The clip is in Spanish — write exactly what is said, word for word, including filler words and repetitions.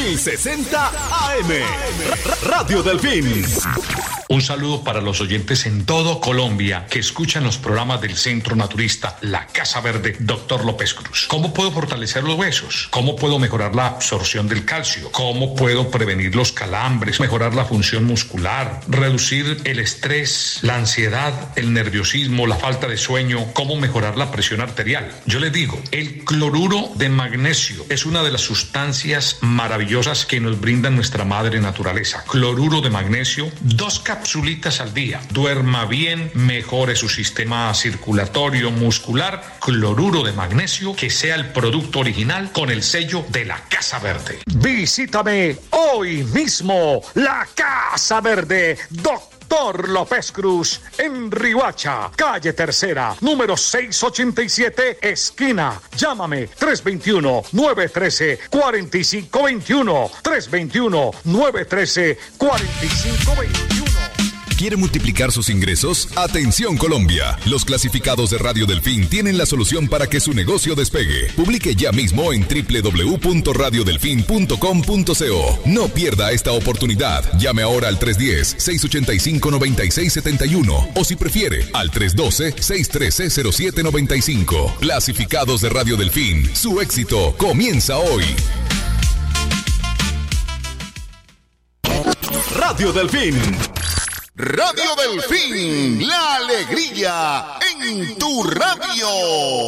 mil sesenta A M. Radio Delfín. Un saludo para los oyentes en todo Colombia que escuchan los programas del Centro Naturista La Casa Verde, doctor López Cruz. ¿Cómo puedo fortalecer los huesos? ¿Cómo puedo mejorar la absorción del calcio? ¿Cómo puedo prevenir los calambres, mejorar la función muscular, reducir el estrés, la ansiedad, el nerviosismo, la falta de sueño? ¿Cómo mejorar la presión arterial? Yo les digo, el cloruro de magnesio es una de las sustancias maravillosas que nos brinda nuestra madre naturaleza. Cloruro de magnesio, dos capsulitas al día. Duerma bien, mejore su sistema circulatorio, muscular. Cloruro de magnesio, que sea el producto original con el sello de la Casa Verde. Visítame hoy mismo, la Casa Verde, doctor López Cruz, en Riohacha, calle Tercera, número seiscientos ochenta y siete, esquina. Llámame tres dos uno, nueve uno tres, cuatro cinco dos uno, tres dos uno, nueve uno tres, cuatro cinco dos uno. ¿Quiere multiplicar sus ingresos? Atención Colombia, los clasificados de Radio Delfín tienen la solución para que su negocio despegue. Publique ya mismo en doble u doble u doble u punto radio delfín punto com punto co. No pierda esta oportunidad. Llame ahora al tres uno cero, seis ocho cinco, nueve seis siete uno o si prefiere al tres uno dos, seis uno tres, cero siete nueve cinco. Clasificados de Radio Delfín, su éxito comienza hoy. Radio Delfín. Radio Delfín, la alegría en tu radio.